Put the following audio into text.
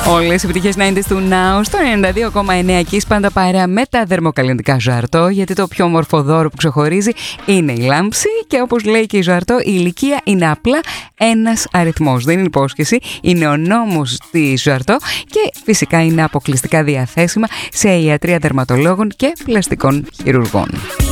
Όλες οι επιτυχίες 90's του Now στο 92,9 Kiss, πάντα παρέα με τα δερμοκαλλιντικά Ζαρτό, γιατί το πιο όμορφο δώρο που ξεχωρίζει είναι η λάμψη και όπως λέει και η Ζαρτό, η ηλικία είναι απλά ένας αριθμός. Δεν είναι υπόσχεση, είναι ο νόμος της Ζαρτό και φυσικά είναι αποκλειστικά διαθέσιμα σε ιατρία δερματολόγων και πλαστικών χειρουργών.